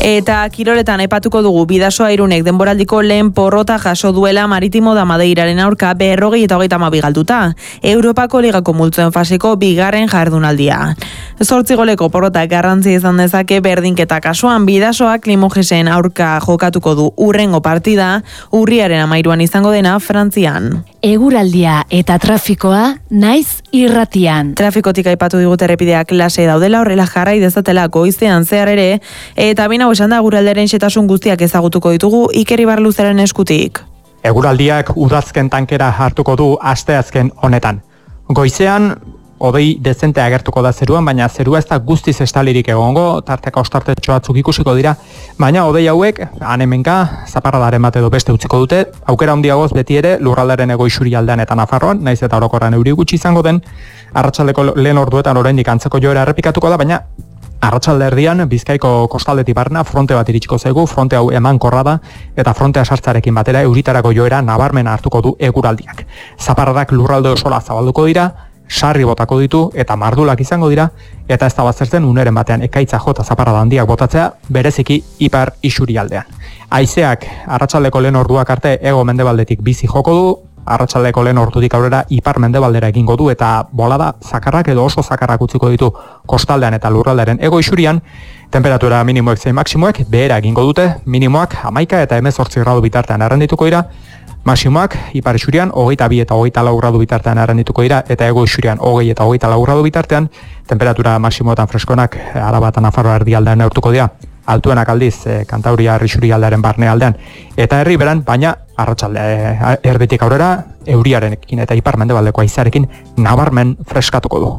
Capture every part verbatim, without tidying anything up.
Eta kiroletan aipatuko dugu Bidasoa Irunek denboraldiko lehen porrota jaso duela Maritimo da Madeiraren aurka berrogei eta hogeita hamabi galduta. Europako ligako multzoen faseko bigarren jardunaldia. Zortzi goleko porrota garrantzi izan dezake berdinketa kasuan Bidasoak Limojesen aurka jokatuko du urrengo partida, urriaren hamairuan izango dena Frantzian. Eguraldia eta trafikoa naiz irratian. Trafikotik aipatu digut errepideak lase daudela, horrela jarrai dezatela goizean zehar ere, eta bina esan da eguraldiaren xetasun guztiak ezagutuko ditugu Iker Ibarluzaren eskutik. Eguraldiak udazken tankera hartuko du asteazken honetan. Goizean, hodei dezente agertuko da zeruan, baina zerua ez da guztiz estalirik egongo, tarteka ostartetxo batzuk ikusiko dira, baina hodei hauek, hanemenka, zaparradaren bat edo beste utziko dute, aukera handiagoz beti ere lurraldaren egoizuri aldean eta Nafarroan, naiz eta orokorran euri gutxi izango den, arratsaldeko lehen orduetan oraindik antzeko joera errepikatuko da, baina arratsalde erdian Bizkaiko kostaldetik barna fronte bat iritsiko zaigu, fronte hau emankorra da eta frontea sartzarekin batera euritarako joera nabarmena hartuko du eguraldiak. Zaparradak lurralde osola zabalduko dira, sarri botako ditu eta mardulak izango dira, eta ez da baztertzen uneren batean ekaitza jota zaparrada handiak botatzea, bereziki ipar isurialdean. Haizeak arratsaldeko lehen orduak arte hego mendebaldetik bizi joko du, arratsaldeko lehen ordutik aurrera ipar mendebaldera egingo du eta bolada zakarrak edo oso zakarrak utziko ditu kostaldean eta lurraldearen hego isurian. Temperatura minimoek zein maksimoek behera egingo dute, minimoak hamaika eta hemezortzi gradu bitartean errendituko dira, maximoak ipar isurian hogeita bi eta hogeita lau gradu bitartean errendituko dira eta hego isurian hogei eta hogeita lau gradu bitartean. Temperatura maximoetan freskonak Araba eta Nafarroa erdialdean neurtuko dira, altuenak aldiz e, Kantauria Risurialdearen barne aldean eta herriberan, baina arratsalde e, erditik aurrera euriarekin eta ipar mendebaldeko haizearekin nabarmen freskatuko du.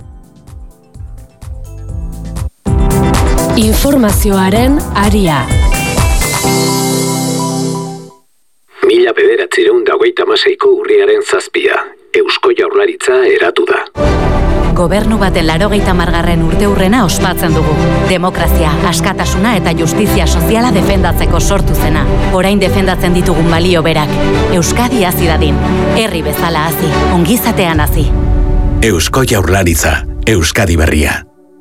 Informazioaren aria. Mila bederatziehun eta hogeita hamaseiko urriaren zazpia, Eusko Jaurlaritza eratu da. Gobernu baten laurogeita hamargarren urteurrena ospatzen dugu. Demokrazia, askatasuna eta justizia soziala defendatzeko sortu zena. Orain defendatzen ditugun balio berak. Euskadi hazi dadin. Herri bezala hazi, ongizatean hazi. Eusko Jaurlaritza, Euskadi berria.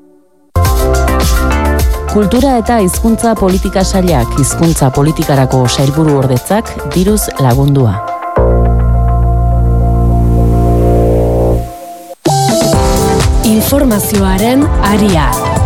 Kultura eta hizkuntza politika sailak hizkuntza politikarako sailburu ordetzak diruz lagundua. Informazioaren aria.